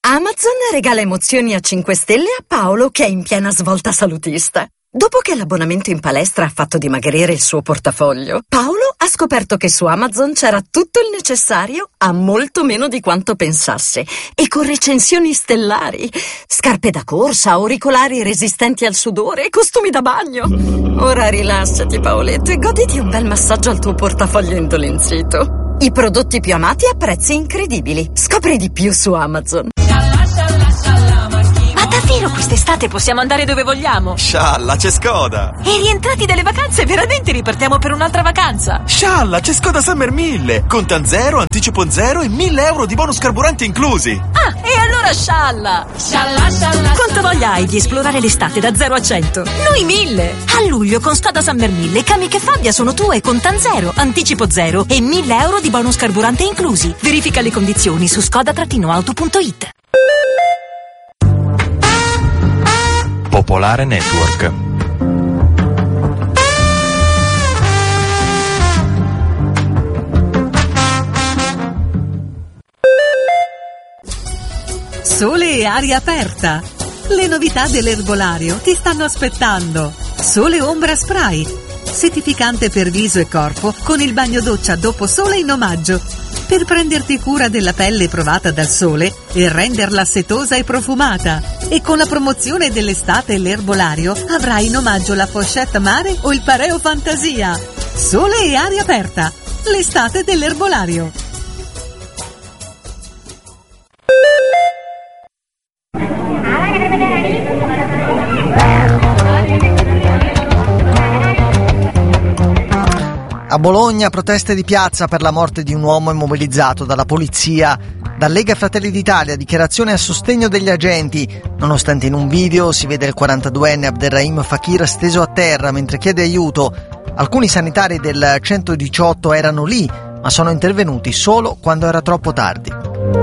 Amazon regala emozioni a 5 stelle a Paolo, che è in piena svolta salutista. Dopo che l'abbonamento in palestra ha fatto dimagrire il suo portafoglio, Paolo ha scoperto che su Amazon c'era tutto il necessario a molto meno di quanto pensasse, e con recensioni stellari. Scarpe da corsa, auricolari resistenti al sudore e costumi da bagno. Ora rilassati, Paoletto, e goditi un bel massaggio al tuo portafoglio indolenzito. I prodotti più amati a prezzi incredibili. Scopri di più su Amazon. Ma davvero quest'estate possiamo andare dove vogliamo? Scialla, c'è Skoda! E rientrati dalle vacanze, veramente ripartiamo per un'altra vacanza? Scialla, c'è Skoda Summer 1000! Contan zero, anticipo zero e 1.000 euro di bonus carburante inclusi! Ah, e allora scialla! Scialla! Quanta voglia hai di esplorare l'estate da 0 a 100? Noi 1000! A luglio con Skoda Summer 1000, Kamiq e Fabia sono tue, contan zero, anticipo zero e 1.000 euro di bonus carburante inclusi. Verifica le condizioni su skoda-auto.it. Popolare Network. Sole e aria aperta. Le novità dell'erbolario ti stanno aspettando. Sole Ombra Spray, settificante per viso e corpo con il bagno doccia dopo sole in omaggio, per prenderti cura della pelle provata dal sole e renderla setosa e profumata. E con la promozione dell'estate e l'erbolario avrai in omaggio la pochette mare o il pareo fantasia. Sole e aria aperta, l'estate dell'erbolario. A Bologna, proteste di piazza per la morte di un uomo immobilizzato dalla polizia. Da Lega Fratelli d'Italia, dichiarazione a sostegno degli agenti, nonostante in un video si vede il 42enne Abderrahim Fakir steso a terra mentre chiede aiuto. Alcuni sanitari del 118 erano lì, ma sono intervenuti solo quando era troppo tardi.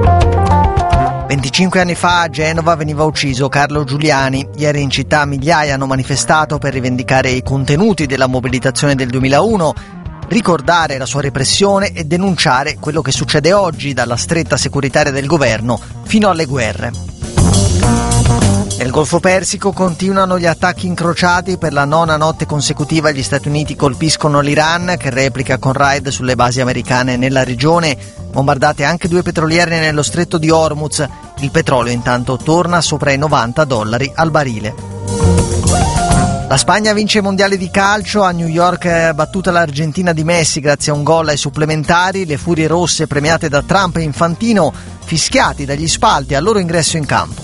25 anni fa a Genova veniva ucciso Carlo Giuliani. Ieri in città migliaia hanno manifestato per rivendicare i contenuti della mobilitazione del 2001, ricordare la sua repressione e denunciare quello che succede oggi, dalla stretta securitaria del governo fino alle guerre. Nel Golfo Persico continuano gli attacchi incrociati. Per la 9ª notte consecutiva gli Stati Uniti colpiscono l'Iran, che replica con raid sulle basi americane nella regione. Bombardate anche 2 petroliere nello stretto di Hormuz. Il petrolio intanto torna sopra i $90 al barile. La Spagna vince i mondiali di calcio. A New York è battuta l'Argentina di Messi grazie a un gol ai supplementari. Le furie rosse, premiate da Trump e Infantino, fischiati dagli spalti al loro ingresso in campo.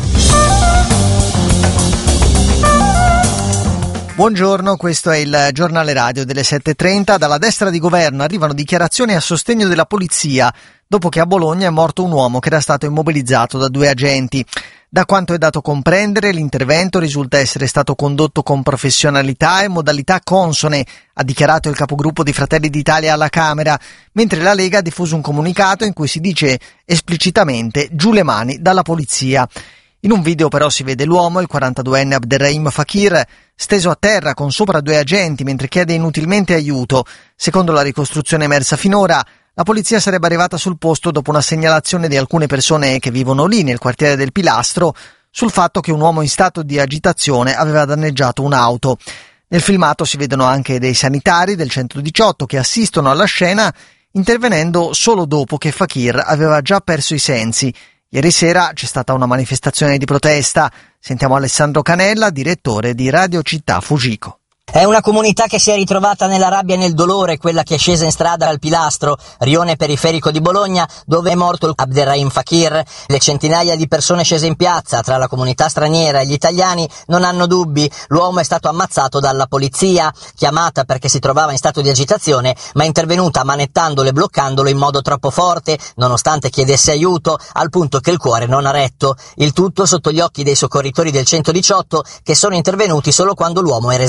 Buongiorno, questo è il giornale radio delle 7:30. Dalla destra di governo arrivano dichiarazioni a sostegno della polizia dopo che a Bologna è morto un uomo che era stato immobilizzato da 2 agenti. Da quanto è dato comprendere, l'intervento risulta essere stato condotto con professionalità e modalità consone, ha dichiarato il capogruppo di Fratelli d'Italia alla Camera, mentre la Lega ha diffuso un comunicato in cui si dice esplicitamente giù le mani dalla polizia. In un video però si vede l'uomo, il 42enne Abderrahim Fakir, steso a terra con sopra 2 agenti mentre chiede inutilmente aiuto. Secondo la ricostruzione emersa finora, la polizia sarebbe arrivata sul posto dopo una segnalazione di alcune persone che vivono lì, nel quartiere del Pilastro, sul fatto che un uomo in stato di agitazione aveva danneggiato un'auto. Nel filmato si vedono anche dei sanitari del 118 che assistono alla scena, intervenendo solo dopo che Fakir aveva già perso i sensi. Ieri sera c'è stata una manifestazione di protesta. Sentiamo Alessandro Canella, direttore di Radio Città Fugico. È una comunità che si è ritrovata nella rabbia e nel dolore, quella che è scesa in strada al Pilastro, rione periferico di Bologna, dove è morto Abderrahim Fakir. Le centinaia di persone scese in piazza, tra la comunità straniera e gli italiani, non hanno dubbi. L'uomo è stato ammazzato dalla polizia, chiamata perché si trovava in stato di agitazione, ma intervenuta manettandolo e bloccandolo in modo troppo forte, nonostante chiedesse aiuto, al punto che il cuore non ha retto. Il tutto sotto gli occhi dei soccorritori del 118, che sono intervenuti solo quando l'uomo era esanime.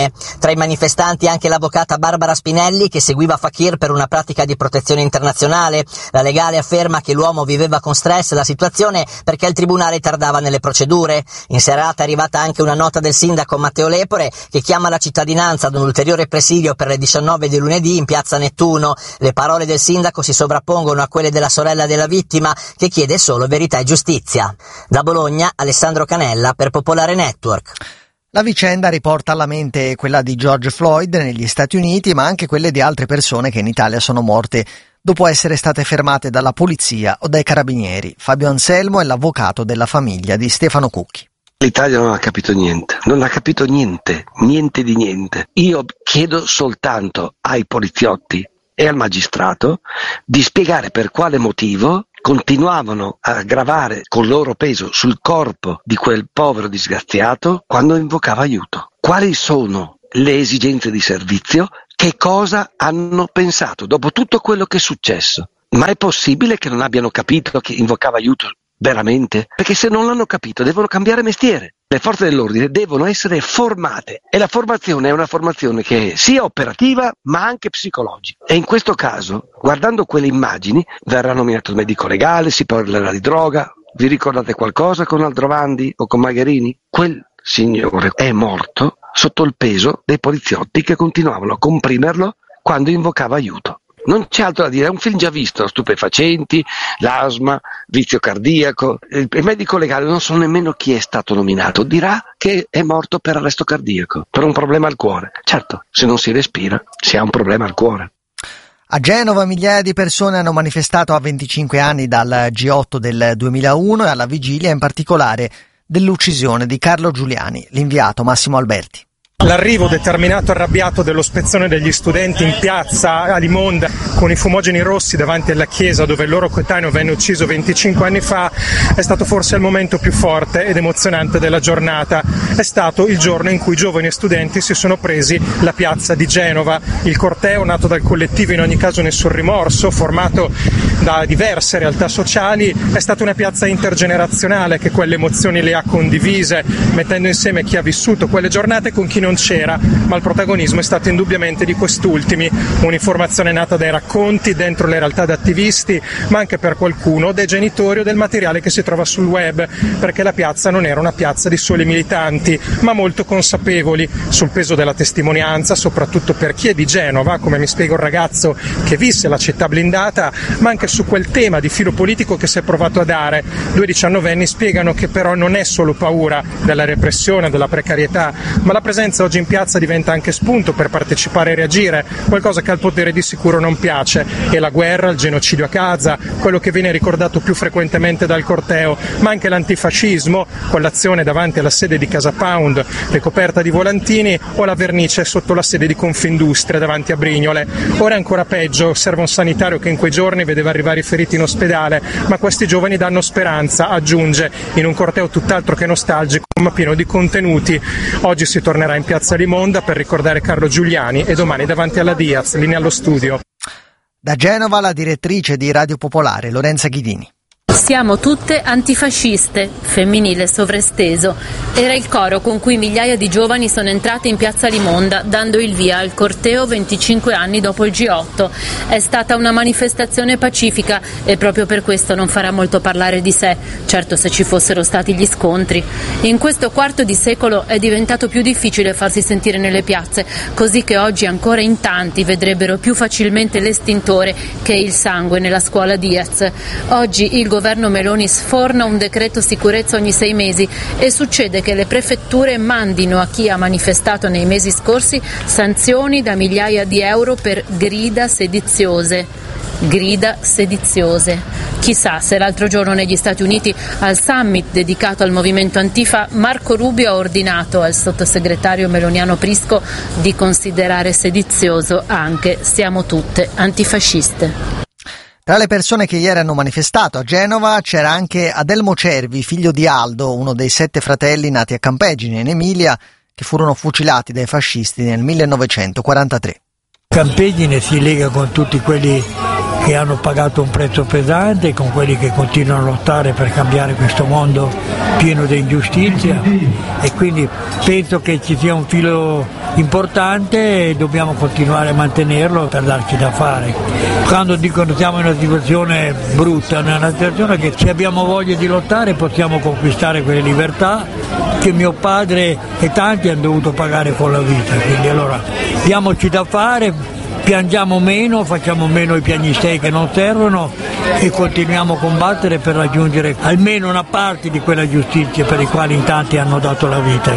insieme. Tra i manifestanti anche l'avvocata Barbara Spinelli, che seguiva Fakir per una pratica di protezione internazionale. La legale afferma che l'uomo viveva con stress la situazione perché il tribunale tardava nelle procedure. In serata è arrivata anche una nota del sindaco Matteo Lepore, che chiama la cittadinanza ad un ulteriore presidio per le 19 di lunedì in piazza Nettuno. Le parole del sindaco si sovrappongono a quelle della sorella della vittima, che chiede solo verità e giustizia. Da Bologna, Alessandro Canella per Popolare Network. La vicenda riporta alla mente quella di George Floyd negli Stati Uniti, ma anche quelle di altre persone che in Italia sono morte dopo essere state fermate dalla polizia o dai carabinieri. Fabio Anselmo è l'avvocato della famiglia di Stefano Cucchi. L'Italia non ha capito niente, niente di niente. Io chiedo soltanto ai poliziotti e al magistrato di spiegare per quale motivo continuavano a gravare col loro peso sul corpo di quel povero disgraziato quando invocava aiuto. Quali sono le esigenze di servizio? Che cosa hanno pensato dopo tutto quello che è successo? Ma è possibile che non abbiano capito che invocava aiuto veramente? Perché se non l'hanno capito devono cambiare mestiere. Le forze dell'ordine devono essere formate e la formazione è una formazione che è sia operativa ma anche psicologica. E in questo caso, guardando quelle immagini, verrà nominato il medico legale, si parlerà di droga. Vi ricordate qualcosa con Aldrovandi o con Magherini? Quel signore è morto sotto il peso dei poliziotti che continuavano a comprimerlo quando invocava aiuto. Non c'è altro da dire, è un film già visto, stupefacenti, l'asma, vizio cardiaco. Il medico legale, non so nemmeno chi è stato nominato, dirà che è morto per arresto cardiaco, per un problema al cuore. Certo, se non si respira, si ha un problema al cuore. A Genova migliaia di persone hanno manifestato a 25 anni dal G8 del 2001 e alla vigilia in particolare dell'uccisione di Carlo Giuliani, l'inviato Massimo Alberti. L'arrivo determinato e arrabbiato dello spezzone degli studenti in piazza a Limonda con i fumogeni rossi davanti alla chiesa dove il loro coetaneo venne ucciso 25 anni fa è stato forse il momento più forte ed emozionante della giornata. È stato il giorno in cui giovani e studenti si sono presi la piazza di Genova. Il corteo, nato dal collettivo In ogni caso nessun rimorso, formato da diverse realtà sociali, è stata una piazza intergenerazionale che quelle emozioni le ha condivise, mettendo insieme chi ha vissuto quelle giornate con chi non c'era, ma il protagonismo è stato indubbiamente di quest'ultimi. Un'informazione nata dai racconti dentro le realtà di attivisti, ma anche per qualcuno dei genitori o del materiale che si trova sul web, perché la piazza non era una piazza di soli militanti, ma molto consapevoli sul peso della testimonianza, soprattutto per chi è di Genova, come mi spiega un ragazzo che visse la città blindata, ma anche su quel tema di filo politico che si è provato a dare. Due 19enni spiegano che però non è solo paura della repressione, della precarietà, ma la presenza oggi in piazza diventa anche spunto per partecipare e reagire, qualcosa che al potere di sicuro non piace. E la guerra, il genocidio a Gaza, quello che viene ricordato più frequentemente dal corteo, ma anche l'antifascismo, con l'azione davanti alla sede di Casa Pound, ricoperta di volantini, o la vernice sotto la sede di Confindustria davanti a Brignole. Ora è ancora peggio, serve un sanitario che in quei giorni vedeva arrivare i feriti in ospedale, ma questi giovani danno speranza, aggiunge, in un corteo tutt'altro che nostalgico ma pieno di contenuti. Oggi si tornerà in piazza Limonda per ricordare Carlo Giuliani e domani davanti alla Diaz, linea allo studio. Da Genova la direttrice di Radio Popolare, Lorenza Ghidini. Siamo tutte antifasciste, femminile sovresteso. Era il coro con cui migliaia di giovani sono entrate in piazza Limonda, dando il via al corteo 25 anni dopo il G8. È stata una manifestazione pacifica e proprio per questo non farà molto parlare di sé, certo se ci fossero stati gli scontri. In questo quarto di secolo è diventato più difficile farsi sentire nelle piazze, così che oggi ancora in tanti vedrebbero più facilmente l'estintore che il sangue nella scuola Diaz. Oggi il governo Meloni sforna un decreto sicurezza ogni 6 mesi e succede che le prefetture mandino a chi ha manifestato nei mesi scorsi sanzioni da migliaia di euro per grida sediziose. Chissà se l'altro giorno negli Stati Uniti al summit dedicato al movimento Antifa Marco Rubio ha ordinato al sottosegretario meloniano Prisco di considerare sedizioso anche Siamo tutte antifasciste. Tra le persone che ieri hanno manifestato a Genova c'era anche Adelmo Cervi, figlio di Aldo, uno dei 7 fratelli nati a Campegine in Emilia, che furono fucilati dai fascisti nel 1943. Campegine si lega con tutti quelli che hanno pagato un prezzo pesante e con quelli che continuano a lottare per cambiare questo mondo pieno di ingiustizia, e quindi penso che ci sia un filo importante e dobbiamo continuare a mantenerlo per darci da fare. Quando dicono siamo in una situazione brutta, è una situazione che se abbiamo voglia di lottare possiamo conquistare quelle libertà che mio padre e tanti hanno dovuto pagare con la vita, quindi allora diamoci da fare, piangiamo meno, facciamo meno i piagnistei che non servono e continuiamo a combattere per raggiungere almeno una parte di quella giustizia per i quali in tanti hanno dato la vita.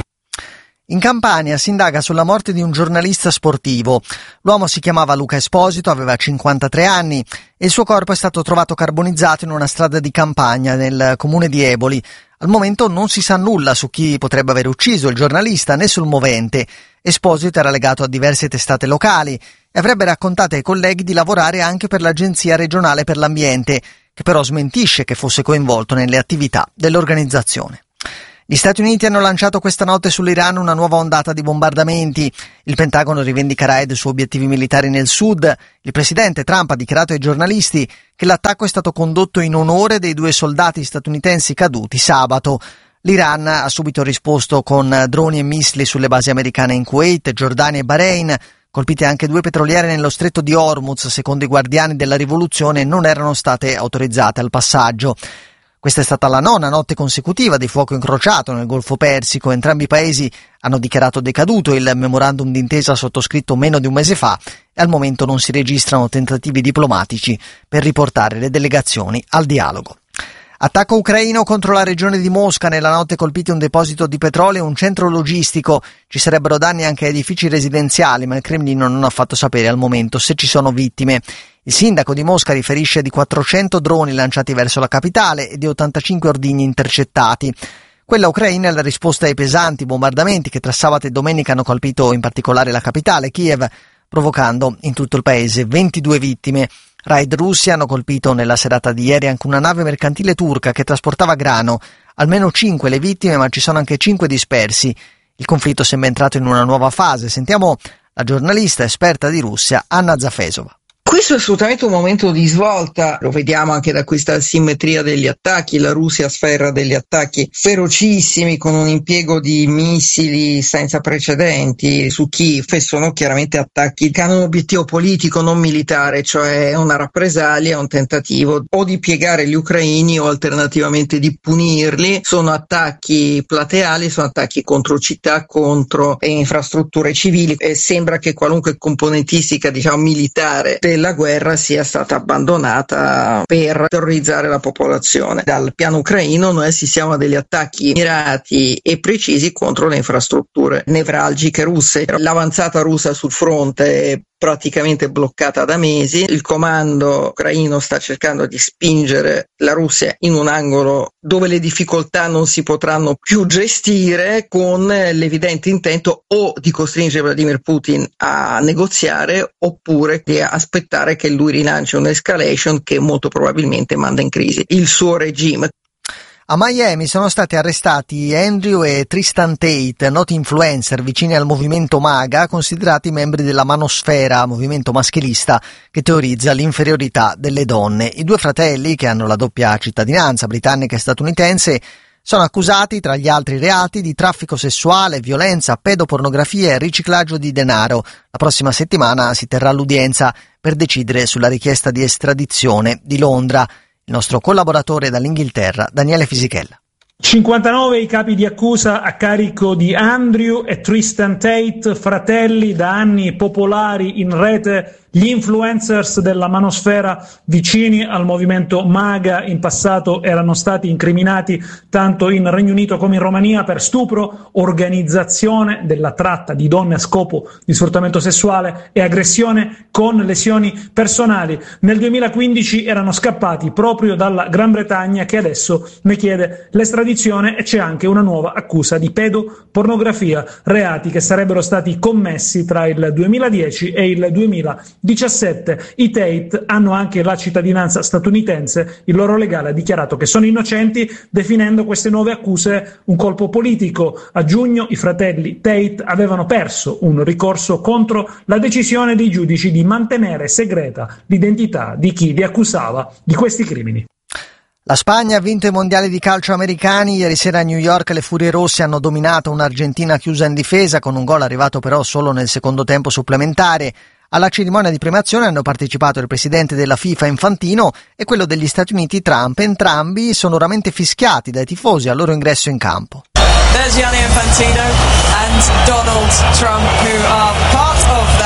In Campania si indaga sulla morte di un giornalista sportivo. L'uomo si chiamava Luca Esposito, aveva 53 anni e il suo corpo è stato trovato carbonizzato in una strada di campagna nel comune di Eboli. Al momento non si sa nulla su chi potrebbe aver ucciso il giornalista né sul movente. Esposito era legato a diverse testate locali e avrebbe raccontato ai colleghi di lavorare anche per l'Agenzia regionale per l'ambiente, che però smentisce che fosse coinvolto nelle attività dell'organizzazione. Gli Stati Uniti hanno lanciato questa notte sull'Iran una nuova ondata di bombardamenti. Il Pentagono rivendica raid su obiettivi militari nel sud. Il presidente Trump ha dichiarato ai giornalisti che l'attacco è stato condotto in onore dei 2 soldati statunitensi caduti sabato. L'Iran ha subito risposto con droni e missili sulle basi americane in Kuwait, Giordania e Bahrain. Colpite anche 2 petroliere nello stretto di Hormuz, secondo i guardiani della rivoluzione non erano state autorizzate al passaggio. Questa è stata la 9ª notte consecutiva di fuoco incrociato nel Golfo Persico. Entrambi i paesi hanno dichiarato decaduto il memorandum d'intesa sottoscritto meno di un mese fa e al momento non si registrano tentativi diplomatici per riportare le delegazioni al dialogo. Attacco ucraino contro la regione di Mosca. Nella notte colpiti un deposito di petrolio e un centro logistico. Ci sarebbero danni anche a edifici residenziali, ma il Cremlino non ha fatto sapere al momento se ci sono vittime. Il sindaco di Mosca riferisce di 400 droni lanciati verso la capitale e di 85 ordigni intercettati. Quella ucraina è la risposta ai pesanti bombardamenti che tra sabato e domenica hanno colpito in particolare la capitale, Kiev, provocando in tutto il paese 22 vittime. Raid russi hanno colpito nella serata di ieri anche una nave mercantile turca che trasportava grano. Almeno 5 le vittime, ma ci sono anche 5 dispersi. Il conflitto sembra entrato in una nuova fase. Sentiamo la giornalista esperta di Russia, Anna Zafesova. Questo è assolutamente un momento di svolta, lo vediamo anche da questa asimmetria degli attacchi. La Russia sferra degli attacchi ferocissimi con un impiego di missili senza precedenti su Kiev, e sono chiaramente attacchi che hanno un obiettivo politico, non militare, cioè una rappresaglia, un tentativo o di piegare gli ucraini o alternativamente di punirli. Sono attacchi plateali, sono attacchi contro città, contro infrastrutture civili, e sembra che qualunque componentistica, militare della guerra sia stata abbandonata per terrorizzare la popolazione. Dal piano ucraino noi assistiamo a degli attacchi mirati e precisi contro le infrastrutture nevralgiche russe. L'avanzata russa sul fronte è praticamente bloccata da mesi. Il comando ucraino sta cercando di spingere la Russia in un angolo dove le difficoltà non si potranno più gestire, con l'evidente intento o di costringere Vladimir Putin a negoziare oppure di aspettare che lui rilanci un'escalation che molto probabilmente manda in crisi il suo regime. A Miami sono stati arrestati Andrew e Tristan Tate, noti influencer vicini al movimento MAGA, considerati membri della Manosfera, movimento maschilista che teorizza l'inferiorità delle donne. I 2 fratelli, che hanno la doppia cittadinanza britannica e statunitense, sono accusati, tra gli altri reati, di traffico sessuale, violenza, pedopornografia e riciclaggio di denaro. La prossima settimana si terrà l'udienza per decidere sulla richiesta di estradizione di Londra. Il nostro collaboratore dall'Inghilterra, Daniele Fisichella. 59 i capi di accusa a carico di Andrew e Tristan Tate, fratelli da anni popolari in rete, gli influencers della Manosfera vicini al movimento MAGA. In passato erano stati incriminati tanto in Regno Unito come in Romania per stupro, organizzazione della tratta di donne a scopo di sfruttamento sessuale e aggressione con lesioni personali. Nel 2015 erano scappati proprio dalla Gran Bretagna, che adesso ne chiede l'estradizione, e c'è anche una nuova accusa di pedopornografia, reati che sarebbero stati commessi tra il 2010 e il 2017. 17. I Tate hanno anche la cittadinanza statunitense, il loro legale ha dichiarato che sono innocenti, definendo queste nuove accuse un colpo politico. A giugno i fratelli Tate avevano perso un ricorso contro la decisione dei giudici di mantenere segreta l'identità di chi li accusava di questi crimini. La Spagna ha vinto i mondiali di calcio americani. Ieri sera a New York le Furie Rosse hanno dominato un'Argentina chiusa in difesa, con un gol arrivato però solo nel secondo tempo supplementare. Alla cerimonia di premiazione hanno partecipato il presidente della FIFA Infantino e quello degli Stati Uniti Trump. Entrambi sonoramente fischiati dai tifosi al loro ingresso in campo. There's Gianni Infantino and Donald Trump, who are part of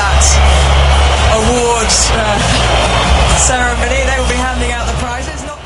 that award ceremony. They will be handing out the prizes.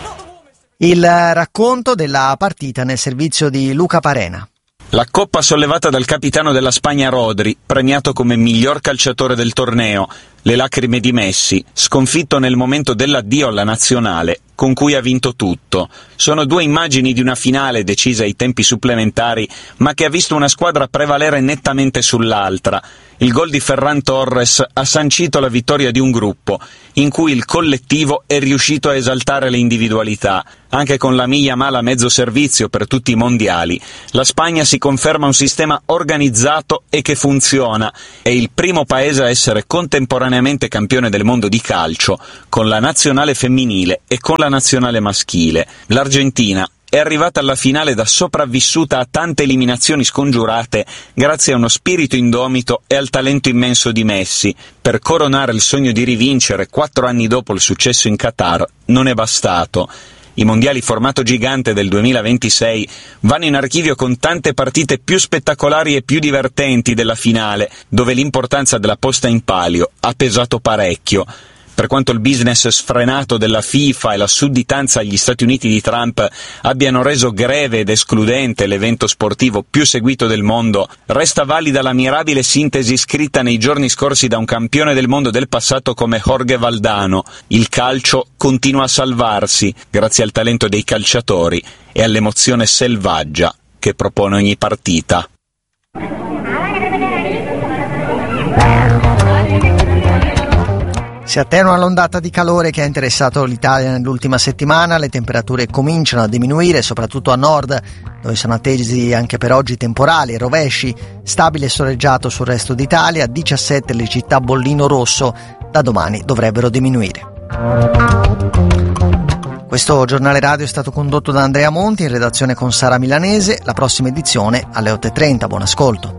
Il racconto della partita nel servizio di Luca Parena. La coppa sollevata dal capitano della Spagna Rodri, premiato come miglior calciatore del torneo, le lacrime di Messi, sconfitto nel momento dell'addio alla nazionale, con cui ha vinto tutto. Sono due immagini di una finale decisa ai tempi supplementari, ma che ha visto una squadra prevalere nettamente sull'altra. Il gol di Ferran Torres ha sancito la vittoria di un gruppo, in cui il collettivo è riuscito a esaltare le individualità. Anche con la Yamal a mezzo servizio per tutti i mondiali, la Spagna si conferma un sistema organizzato e che funziona. È il primo paese a essere contemporaneamente campione del mondo di calcio, con la nazionale femminile e con la nazionale maschile. L'Argentina è arrivata alla finale da sopravvissuta a tante eliminazioni scongiurate grazie a uno spirito indomito e al talento immenso di Messi. Per coronare il sogno di rivincere 4 anni dopo il successo in Qatar non è bastato. I mondiali formato gigante del 2026 vanno in archivio con tante partite più spettacolari e più divertenti della finale, dove l'importanza della posta in palio ha pesato parecchio. Per quanto il business sfrenato della FIFA e la sudditanza agli Stati Uniti di Trump abbiano reso greve ed escludente l'evento sportivo più seguito del mondo, resta valida la mirabile sintesi scritta nei giorni scorsi da un campione del mondo del passato come Jorge Valdano: il calcio continua a salvarsi grazie al talento dei calciatori e all'emozione selvaggia che propone ogni partita. Si attenua l'ondata di calore che ha interessato l'Italia nell'ultima settimana, le temperature cominciano a diminuire, soprattutto a nord, dove sono attesi anche per oggi temporali e rovesci. Stabile e soleggiato sul resto d'Italia, 17 le città bollino rosso, da domani dovrebbero diminuire. Questo giornale radio è stato condotto da Andrea Monti, in redazione con Sara Milanese. La prossima edizione alle 8:30. Buon ascolto.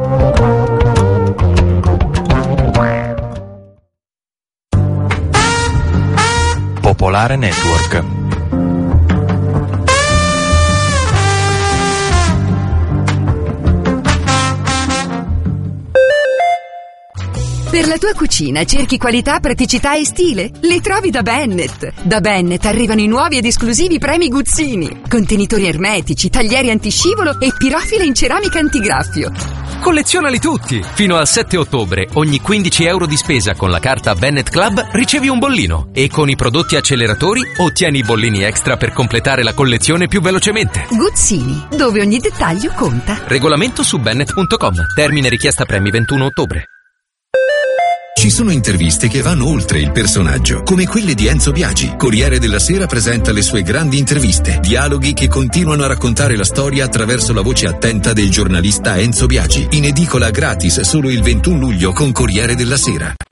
Popolare Network. Per la tua cucina cerchi qualità, praticità e stile? Le trovi da Bennett. Da Bennett arrivano i nuovi ed esclusivi premi Guzzini. Contenitori ermetici, taglieri antiscivolo e pirofile in ceramica antigraffio. Collezionali tutti! Fino al 7 ottobre, ogni 15 euro di spesa con la carta Bennett Club ricevi un bollino. E con i prodotti acceleratori ottieni i bollini extra per completare la collezione più velocemente. Guzzini, dove ogni dettaglio conta. Regolamento su bennett.com. Termine richiesta premi 21 ottobre. Ci sono interviste che vanno oltre il personaggio, come quelle di Enzo Biagi. Corriere della Sera presenta le sue grandi interviste, dialoghi che continuano a raccontare la storia attraverso la voce attenta del giornalista Enzo Biagi. In edicola gratis solo il 21 luglio con Corriere della Sera.